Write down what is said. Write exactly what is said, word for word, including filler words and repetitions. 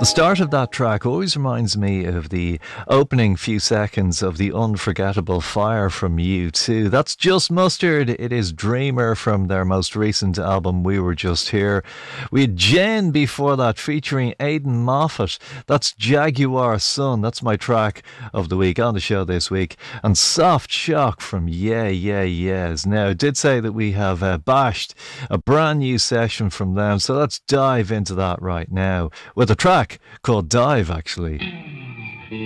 The start of that track always reminds me of the opening few seconds of the unforgettable Fire from U two. That's Just Mustard. It is Dreamer from their most recent album, We Were Just Here. We had Jen before that featuring Aidan Moffat. That's Jaguar Sun. That's my track of the week on the show this week. And Soft Shock from Yeah, Yeah, Yeahs. Now, I did say that we have uh, bashed a brand new session from them, so let's dive into that right now with a track called Dive, actually.